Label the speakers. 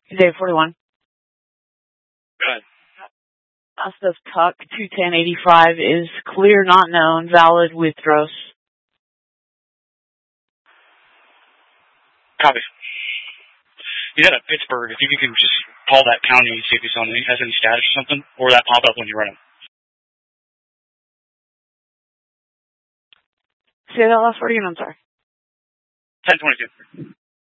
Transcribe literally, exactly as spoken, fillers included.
Speaker 1: Day forty-one.
Speaker 2: Go ahead.
Speaker 1: Uh, says Tuck two ten eighty-five is clear, not known, valid with Dross.
Speaker 2: Copy. He's out of Pittsburgh. If you could just call that county and see if he's on any, has any status or something, or that pop up when you run him.
Speaker 1: Say that last word again, I'm sorry.
Speaker 2: ten twenty-two.